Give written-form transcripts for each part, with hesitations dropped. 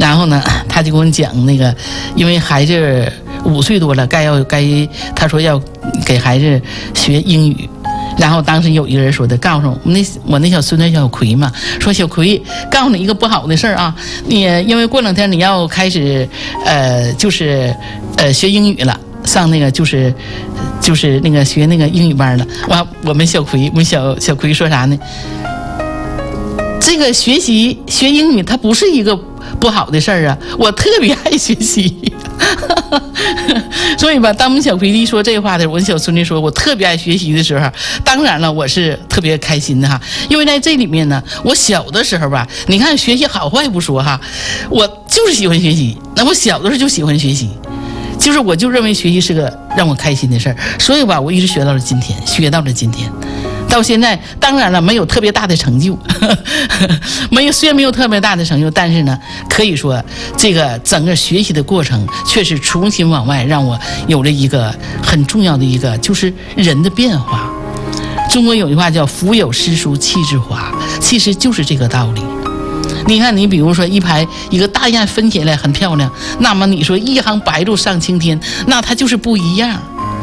然后呢，他就跟我讲那个，因为孩子5岁多了，他说要给孩子学英语。然后当时有一个人说的，告诉我那小孙子小葵嘛，说小葵，告诉你一个不好的事儿啊，你因为过2天你要开始学英语了，上那个就是那个学那个英语班了。哇，我们小葵说啥呢？这个学英语它不是一个不好的事儿啊，我特别爱学习。所以吧，当我们小葵一说这话的时候，我小孙子说我特别爱学习的时候，当然了，我是特别开心的哈。因为在这里面呢，我小的时候吧，你看学习好坏不说哈，我就是喜欢学习。那我小的时候就喜欢学习，我就认为学习是个让我开心的事儿，所以吧，我一直学到了今天。到现在，当然了，没有特别大的成就，虽然没有特别大的成就，但是呢，可以说这个整个学习的过程却是从心往外，让我有了一个很重要的一个，就是人的变化。中国有句话叫"腹有诗书气自华"，其实就是这个道理。你看，你比如说一个大雁飞起来很漂亮，那么你说一行白鹭上青天，那它就是不一样。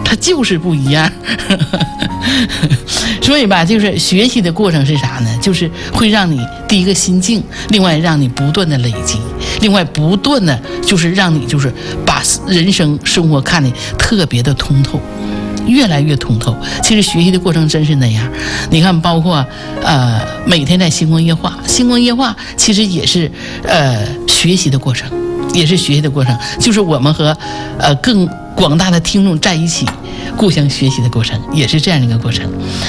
所以吧，就是学习的过程是啥呢？就是会让你第一个心境，另外让你不断的累积，另外不断的就是让你把人生生活看得特别的通透，越来越通透。其实学习的过程真是那样。你看，包括每天在星光夜话其实也是学习的过程，就是我们和更广大的听众在一起互相学习的过程，也是这样的一个过程。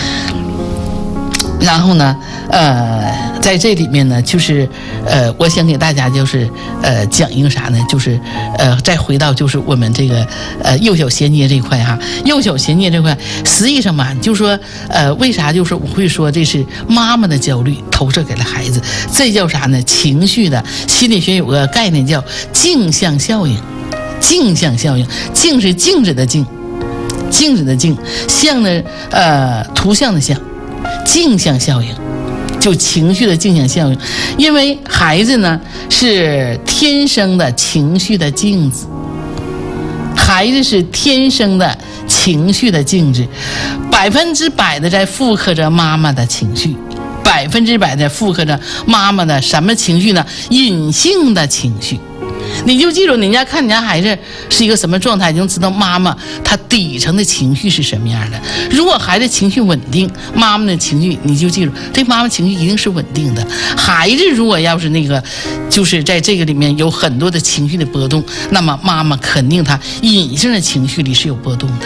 然后呢，在这里面呢，我想给大家讲一个啥呢？再回到我们这个幼小衔接这一块哈，幼小衔接这块，实际上嘛，为啥我会说这是妈妈的焦虑投射给了孩子，这叫啥呢？情绪的心理学有个概念叫镜像效应。镜是镜子的镜，像呢图像的像，镜像效应，就情绪的镜像效应。因为孩子呢是天生的情绪的镜子，孩子是天生的情绪的镜子，100%的在复刻着妈妈的情绪，100%的复刻着妈妈的什么情绪呢？隐性的情绪。你就记住，你家看你家孩子是一个什么状态，你就知道妈妈她底层的情绪是什么样的。如果孩子情绪稳定，妈妈的情绪你就记住，这妈妈情绪一定是稳定的。孩子如果要是在这个里面有很多的情绪的波动，那么妈妈肯定她隐性的情绪里是有波动的。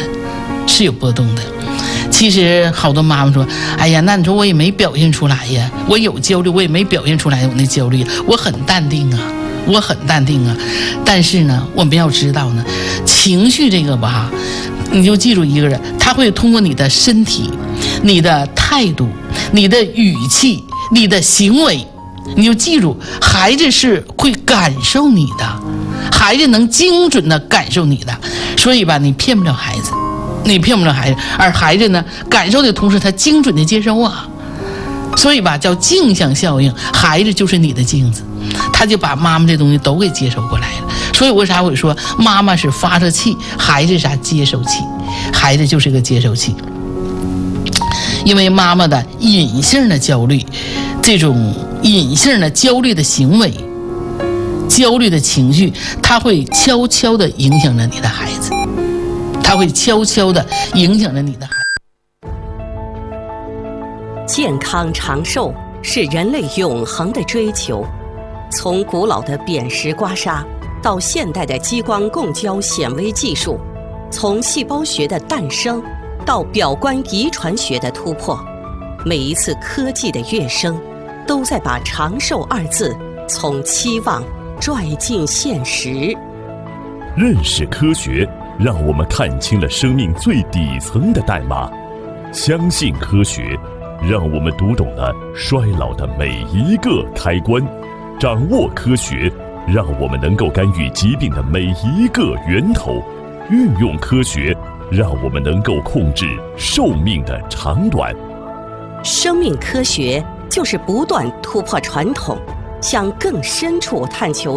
其实好多妈妈说，哎呀，那你说我也没表现出来呀，我有焦虑，我也没表现出来我那焦虑，我很淡定啊。但是呢，我们要知道呢，情绪这个吧，你就记住一个人，他会通过你的身体、你的态度、你的语气、你的行为，你就记住，孩子是会感受你的，孩子能精准的感受你的。所以吧，你骗不了孩子，而孩子呢，感受的同时，他精准的接收啊。所以吧，叫镜像效应，孩子就是你的镜子，他就把妈妈这东西都给接收过来了。所以为啥我说妈妈是发射器，孩子是啥？接收器，孩子就是个接收器。因为妈妈的隐性的焦虑，这种隐性的焦虑的行为、焦虑的情绪，它会悄悄地影响着你的孩子， 健康长寿是人类永恒的追求，从古老的扁石刮痧到现代的激光共焦显微技术，从细胞学的诞生到表观遗传学的突破，每一次科技的跃升，都在把长寿二字从期望拽进现实。 认识科学，让我们看清了生命最底层的代码；相信科学，让我们读懂了衰老的每一个开关；掌握科学，让我们能够干预疾病的每一个源头；运用科学，让我们能够控制寿命的长短。 生命科学就是不断突破传统，向更深处探求